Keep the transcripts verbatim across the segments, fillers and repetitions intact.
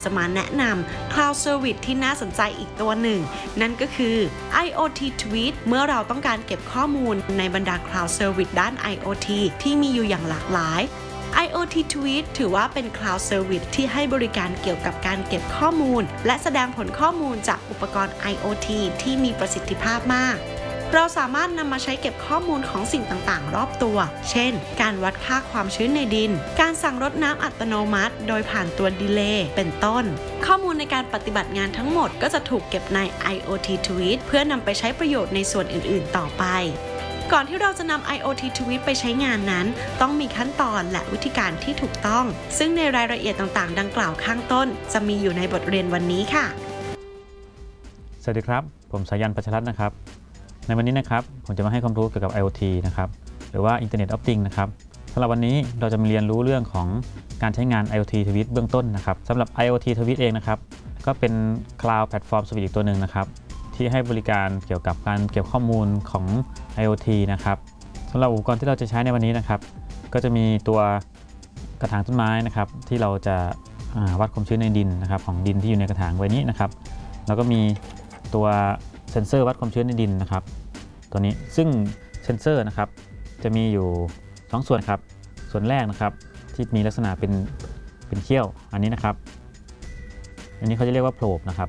จะมาแนะนำ Cloud Service ที่น่าสนใจอีกตัวหนึ่งนั่นก็คือ ไอ โอ ที Tweet เมื่อเราต้องการเก็บข้อมูลในบรรดา Cloud Service ด้าน ไอ โอ ที ที่มีอยู่อย่างหลากหลาย ไอ โอ ที Tweet ถือว่าเป็น Cloud Service ที่ให้บริการเกี่ยวกับการเก็บข้อมูลและแสดงผลข้อมูลจากอุปกรณ์ ไอ โอ ที ที่มีประสิทธิภาพมากเราสามารถนำมาใช้เก็บข้อมูลของสิ่งต่างๆรอบตัวเช่นการวัดค่าความชื้นในดินการสั่งรดน้ำอัตโนมัติโดยผ่านตัวดีเลย์เป็นต้นข้อมูลในการปฏิบัติงานทั้งหมดก็จะถูกเก็บใน ไอ โอ ที Tweet เพื่อนำไปใช้ประโยชน์ในส่วนอื่นๆต่อไปก่อนที่เราจะนำ ไอ โอ ที Tweet ไปใช้งานนั้นต้องมีขั้นตอนและวิธีการที่ถูกต้องซึ่งในรายละเอียดต่างๆดังกล่าวข้างต้นจะมีอยู่ในบทเรียนวันนี้ค่ะสวัสดีครับผมสายัน ปัชรัตน์นะครับในวันนี้นะครับผมจะมาให้ความรู้เกี่ยวกับ ไอ โอ ที นะครับหรือว่า Internet of Things นะครับสำหรับวันนี้เราจะมาเรียนรู้เรื่องของการใช้งาน ไอ โอ ที Tweet เบื้องต้นนะครับสำหรับ ไอ โอ ที Tweet เองนะครับก็เป็น Cloud Platform Service อีกตัวหนึ่งนะครับที่ให้บริการเกี่ยวกับการเก็บข้อมูลของ ไอ โอ ที นะครับสำหรับอุปกรณ์ที่เราจะใช้ในวันนี้นะครับก็จะมีตัวกระถางต้นไม้นะครับที่เราจะวัดความชื้นในดินนะครับของดินที่อยู่ในกระถางไว้นี้นะครับแล้วก็มีตัวเซ็นเซอร์วัดความชื้นในดินนะครับตัวนี้ซึ่งเซ็นเซอร์นะครับจะมีอยู่สองส่วนครับส่วนแรกนะครับที่มีลักษณะเป็นเป็นเขี้ยวอันนี้นะครับอันนี้เขาจะเรียกว่าโพลบนะครับ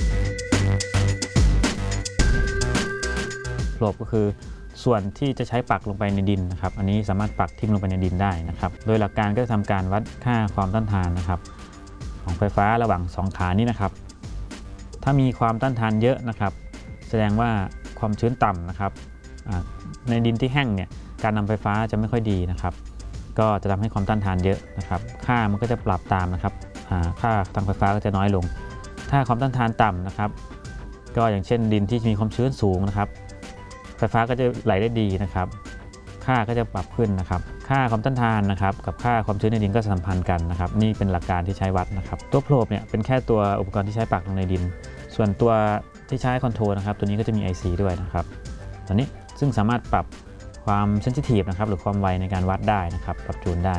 โพลบก็คือส่วนที่จะใช้ปักลงไปในดินนะครับอันนี้สามารถปักทิ่มลงไปในดินได้นะครับโดยหลักการก็จะทำการวัดค่าความต้านทานนะครับของไฟฟ้าระหว่างสองขานี้นะครับถ้ามีความต้านทานเยอะนะครับแสดงว่าความชื้นต่ำนะครับในดินที่แห้งเนี่ยการนำไฟฟ้าจะไม่ค่อยดีนะครับก็จะทำให้ความต้านทานเยอะนะครับค่ามันก็จะปรับตามนะครับค่าทางไฟฟ้าก็จะน้อยลงถ้าความต้านทานต่ำนะครับก็อย่างเช่นดินที่มีความชื้นสูงนะครับไฟฟ้าก็จะไหลได้ดีนะครับค่าก็จะปรับขึ้นนะครับค่าความต้านทานนะครับกับค่าความชื้นในดินก็สัมพันธ์กันนะครับนี่เป็นหลักการที่ใช้วัดนะครับตัวโพลบเนี่ยเป็นแค่ตัวอุปกรณ์ที่ใช้ปักลงในดินส่วนตัวที่ใช้คอนโทรลนะครับตัวนี้ก็จะมี ไอ ซี ด้วยนะครับตัวนี้ซึ่งสามารถปรับความเซนซิทีฟนะครับหรือความไวในการวัดได้นะครับปรับจูนได้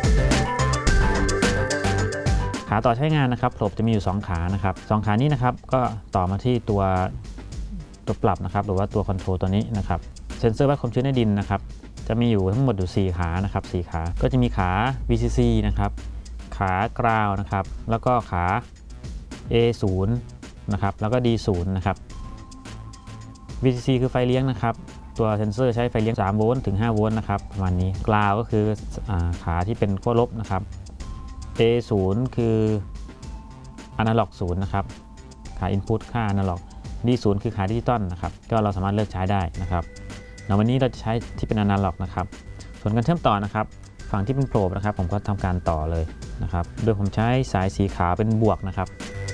ขาต่อใช้งานนะครับโพลบจะมีอยู่สองขานะครับสองขานี้นะครับก็ต่อมาที่ตัวตัวปรับนะครับหรือว่าตัวคอนโทรลตัวนี้นะครับเซ็นเซอร์วัดความชื้นในดินนะครับจะมีอยู่ทั้งหมดอยู่สี่ขานะครับสี่ขาก็จะมีขา วี ซี ซี นะครับขากราวนะครับแล้วก็ขา เอ ศูนย์ นะครับแล้วก็ ดี ศูนย์ นะครับ วี ซี ซี คือไฟเลี้ยงนะครับตัวเซนเซอร์ใช้ไฟเลี้ยงสามโวลต์ถึงห้าโวลต์นะครับประมาณนี้กราวก็คือขาที่เป็นขั้วลบนะครับ เอ ศูนย์ คืออนาล็อกศูนย์นะครับขา Input ค่าอนาล็อก ดี ศูนย์ คือขาดิจิตอลนะครับก็เราสามารถเลือกใช้ได้นะครับในวันนี้เราจะใช้ที่เป็นอนาล็อกนะครับส่วนการเชื่อมต่อนะครับฝั่งที่เป็นโพลบนะครับผมก็ทำการต่อเลยนะครับโดยผมใช้สายสีขาวเป็นบวกนะครับ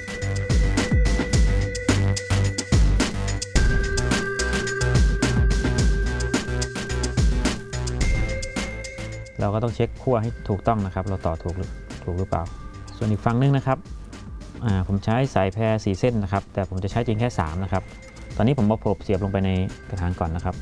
เราก็ต้องเช็คขั้วให้ถูกต้องนะครับเราต่อถูกถูกหรือเปล่าส่วนอีกฝั่งนึงนะครับผมใช้สายแพรสี่เส้นนะครับแต่ผมจะใช้จริงแค่สามนะครับตอนนี้ผมเอาโพลบเสียบลงไปในกระถางก่อนนะครับ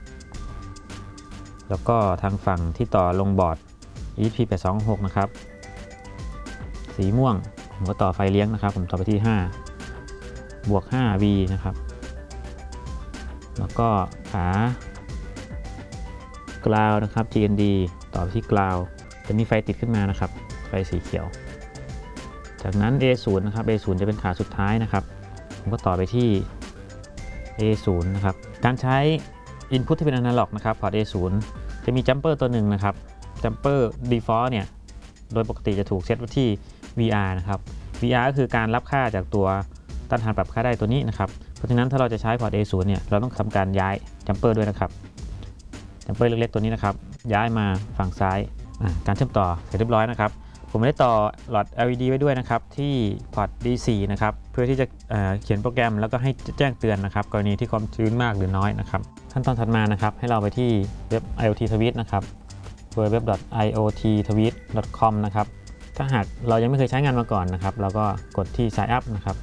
แล้วก็ทางฝั่งที่ต่อลงบอร์ด อี ที พี แปดสองหกนะครับสีม่วงผมก็ต่อไฟเลี้ยงนะครับผมต่อไปที่ห้าบวก ห้า วี นะครับแล้วก็ขากราวนะครับ จี เอ็น ดี ต่อไปที่กราวจะมีไฟติดขึ้นมานะครับไฟสีเขียวจากนั้น เอ ศูนย์ นะครับ เอ ศูนย์ จะเป็นขาสุดท้ายนะครับผมก็ต่อไปที่ เอ ศูนย์ นะครับการใช้ Input ที่เป็น Analog นะครับพอร์ต เอ ศูนย์ จะมี Jumper ตัวหนึ่งนะครับ Jumper Default เนี่ยโดยปกติจะถูกเซตไว้ที่ วี อาร์ นะครับ วี อาร์ ก็คือการรับค่าจากตัวต้านทานปรับค่าได้ตัวนี้นะครับเพราะฉะนั้นถ้าเราจะใช้พอร์ต เอ ศูนย์ เนี่ยเราต้องทำการย้าย Jumper ด้วยนะครับ Jumper เล็กๆตัวนี้นะครับย้ายมาฝั่งซ้ายการเชื่อมต่อเสร็จเรียบร้อยนะครับผมได้ต่อหลอด แอล อี ดี ไว้ด้วยนะครับที่พอร์ต ดี โฟร์ นะครับเพื่อที่จะ เ, เขียนโปรแกรมแล้วก็ให้แจ้งเตือนนะครับกรณีที่ความชื้นมากหรือน้อยนะครับขั้นตอนถัดมานะครับให้เราไปที่เว็บ ไอ โอ ที Tweet นะครับ ดับเบิลยู ดับเบิลยู ดับเบิลยู ดอท ไอ โอ ที ทวีต ดอท คอม นะครับถ้าหากเรายังไม่เคยใช้งานมาก่อนนะครับเราก็กดที่ Sign Up นะครับ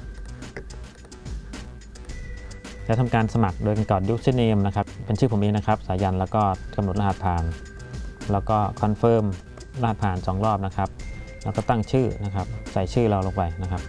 จะทำการสมัครโดยการกรอก Username นะครับเป็นชื่อผมเองนะครับสายันแล้วก็กำหนดรหัสผ่านแล้วก็ Confirm รหัสผ่านสองรอบนะครับแล้วก็ตั้งชื่อนะครับใส่ชื่อเราลงไปนะครับ